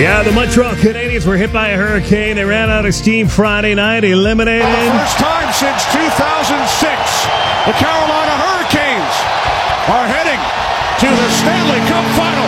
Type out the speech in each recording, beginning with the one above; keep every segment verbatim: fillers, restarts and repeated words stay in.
Yeah, the Montreal Canadiens were hit by a hurricane. They ran out of steam Friday night, eliminated. For the first time since two thousand six, the Carolina Hurricanes are heading to the Stanley Cup Final.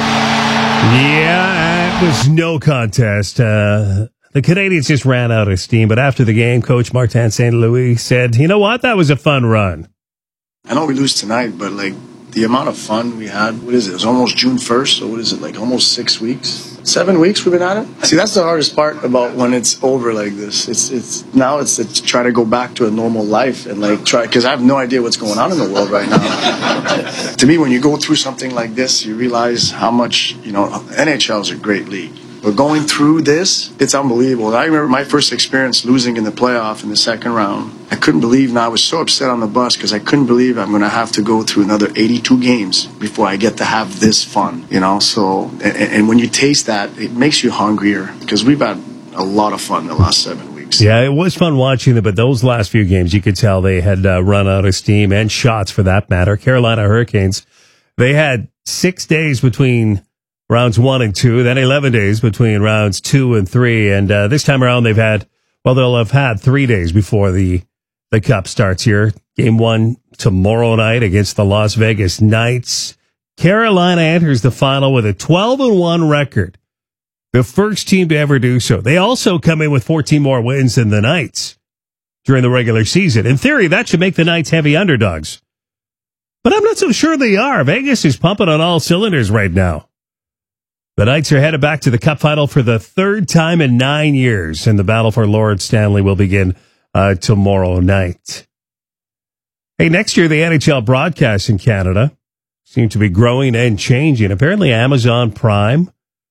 Yeah, it was no contest. Uh, the Canadiens just ran out of steam, but after the game, Coach Martin Saint Louis said, you know what, that was a fun run. I know we lose tonight, but like the amount of fun we had, what is it? It was almost June first, so what is it, like almost six weeks? Seven weeks we've been at it? See, that's the hardest part about when it's over like this. It's it's now it's to try to go back to a normal life and like try, because I have no idea what's going on in the world right now. To me, when you go through something like this, you realize how much, you know, N H L is a great league. But going through this, it's unbelievable. I remember my first experience losing in the playoff in the second round. I couldn't believe, and I was so upset on the bus because I couldn't believe I'm going to have to go through another eighty-two games before I get to have this fun, you know? So, and, and when you taste that, it makes you hungrier because we've had a lot of fun the last seven weeks. Yeah, it was fun watching them, but those last few games, you could tell they had uh, run out of steam and shots for that matter. Carolina Hurricanes, they had six days between rounds one and two, then eleven days between rounds two and three. And uh, this time around, they've had, well, they'll have had three days before the, the Cup starts here. Game one tomorrow night against the Las Vegas Knights. Carolina enters the final with a twelve and one record. The first team to ever do so. They also come in with fourteen more wins than the Knights during the regular season. In theory, that should make the Knights heavy underdogs. But I'm not so sure they are. Vegas is pumping on all cylinders right now. The Knights are headed back to the Cup final for the third time in nine years, and the battle for Lord Stanley will begin uh, tomorrow night. Hey, next year, the N H L broadcasts in Canada seem to be growing and changing. Apparently, Amazon Prime,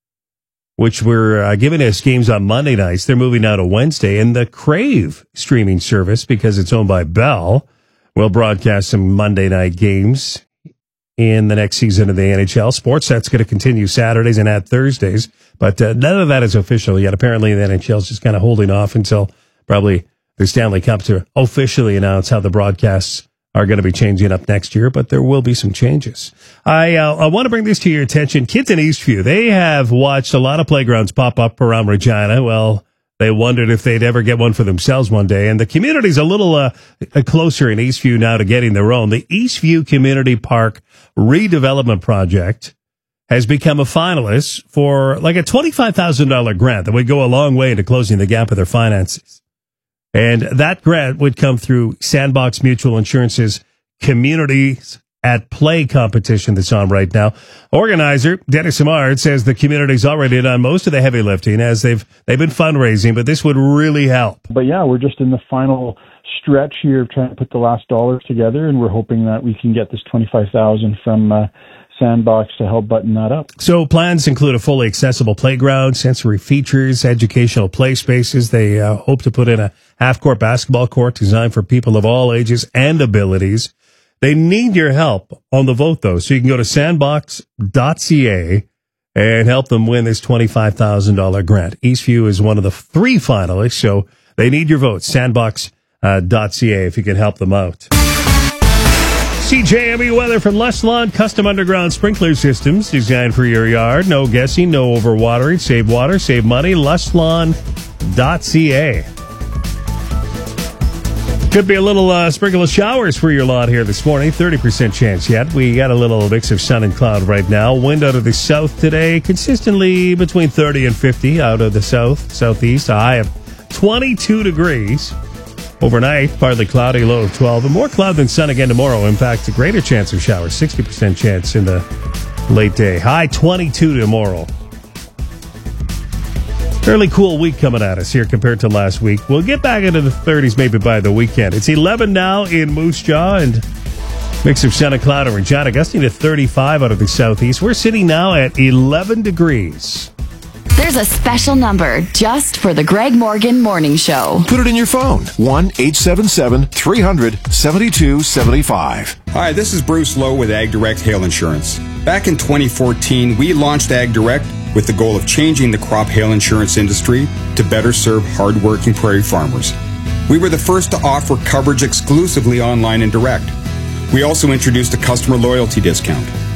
which were uh, giving us games on Monday nights, they're moving now to Wednesday, and the Crave streaming service, because it's owned by Bell, will broadcast some Monday night games in the next season of the N H L. Sportsnet's going to continue Saturdays and add Thursdays, but uh, none of that is official yet. Apparently, the N H L is just kind of holding off until probably the Stanley Cup to officially announce how the broadcasts are going to be changing up next year, but there will be some changes. I uh, I want to bring this to your attention. Kids in Eastview, they have watched a lot of playgrounds pop up around Regina. Well, they wondered if they'd ever get one for themselves one day. And the community's a little uh, closer in Eastview now to getting their own. The Eastview Community Park Redevelopment Project has become a finalist for like a twenty-five thousand dollars grant that would go a long way into closing the gap of their finances. And that grant would come through Sandbox Mutual Insurance's Communities at Play competition that's on right now. Organizer Dennis Simard says the community's already done most of the heavy lifting as they've they've been fundraising, but this would really help. But yeah, we're just in the final stretch here of trying to put the last dollars together, and we're hoping that we can get this twenty-five thousand dollars from uh, Sandbox to help button that up. So plans include a fully accessible playground, sensory features, educational play spaces. They uh, hope to put in a half-court basketball court designed for people of all ages and abilities. They need your help on the vote, though, so you can go to sandbox dot c a and help them win this twenty-five thousand dollars grant. Eastview is one of the three finalists, so they need your vote. sandbox dot c a if you can help them out. C J M E weather from Les Lawn Custom Underground Sprinkler Systems, designed for your yard. No guessing, no overwatering. Save water, save money. les lawn dot c a. Could be a little uh, sprinkle of showers for your lot here this morning. thirty percent chance yet. We got a little mix of sun and cloud right now. Wind out of the south today, consistently between thirty and fifty out of the south, southeast. A high of twenty-two degrees. Overnight, partly cloudy, low of twelve. And more cloud than sun again tomorrow. In fact, a greater chance of showers. sixty percent chance in the late day. High twenty-two tomorrow. Fairly cool week coming at us here compared to last week. We'll get back into the thirties maybe by the weekend. It's eleven now in Moose Jaw and mix of sun and cloud and Regina, gusting to thirty-five out of the southeast. We're sitting now at eleven degrees. There's a special number just for the Greg Morgan Morning Show. Put it in your phone. one eight seven seven, three hundred, seventy-two seventy-five. Hi, this is Bruce Lowe with Ag Direct Hail Insurance. Back in twenty fourteen, we launched Ag Direct with the goal of changing the crop hail insurance industry to better serve hardworking prairie farmers. We were the first to offer coverage exclusively online and direct. We also introduced a customer loyalty discount.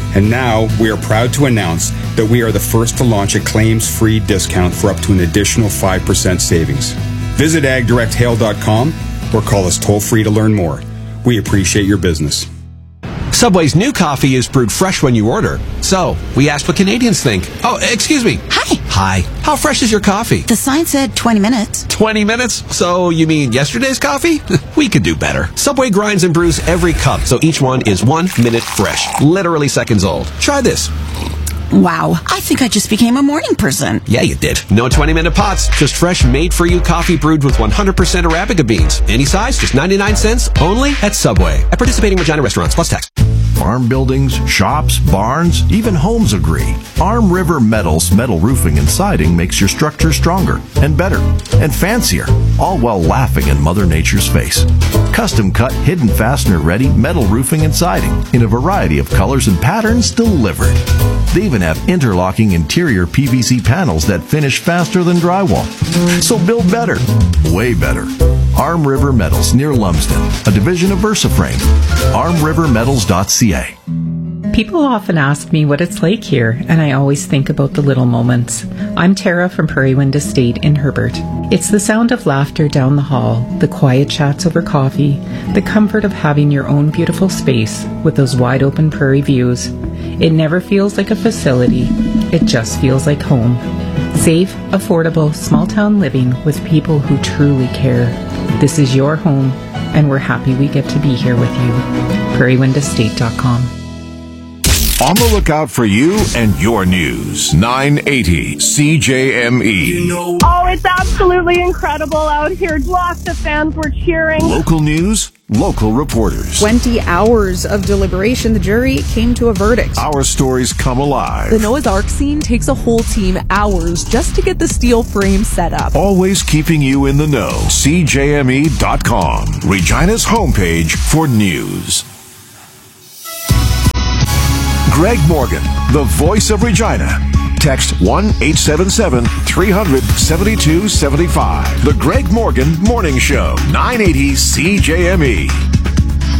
And now we are proud to announce that we are the first to launch a claims-free discount for up to an additional five percent savings. Visit ag direct hail dot com or call us toll-free to learn more. We appreciate your business. Subway's new coffee is brewed fresh when you order. So, we asked what Canadians think. Oh, excuse me. Hi. Hi. How fresh is your coffee? The sign said twenty minutes. twenty minutes? So, you mean yesterday's coffee? We could do better. Subway grinds and brews every cup, so each one is one minute fresh. Literally seconds old. Try this. Wow, I think I just became a morning person. Yeah, you did. No twenty-minute pots, just fresh, made-for-you coffee brewed with one hundred percent Arabica beans. Any size, just ninety-nine cents, only at Subway. At participating Regina restaurants, plus tax. Farm buildings, shops, barns, even homes agree. Arm River Metals metal roofing and siding makes your structure stronger and better and fancier, all while laughing in Mother Nature's face. Custom cut, hidden fastener ready metal roofing and siding in a variety of colors and patterns delivered. They even have interlocking interior P V C panels that finish faster than drywall. So build better, way better. Arm River Metals near Lumsden, a division of VersaFrame. arm river metals dot c a. People often ask me what it's like here, and I always think about the little moments. I'm Tara from Prairie Wind Estate in Herbert. It's the sound of laughter down the hall, the quiet chats over coffee, the comfort of having your own beautiful space with those wide open prairie views. It never feels like a facility, it just feels like home. Safe, affordable, small town living with people who truly care. This is your home, and we're happy we get to be here with you. prairie wind estate dot com. On the lookout for you and your news. nine eighty C J M E. Oh, it's absolutely incredible out here. Lots of fans were cheering. Local news, local reporters. twenty hours of deliberation, the jury came to a verdict. Our stories come alive. The Noah's Ark scene takes a whole team hours just to get the steel frame set up. Always keeping you in the know. C J M E dot com. Regina's homepage for news. Greg Morgan, the voice of Regina. Text one eight seven seven, three hundred, seventy-two seventy-five. The Greg Morgan Morning Show, nine eighty C J M E.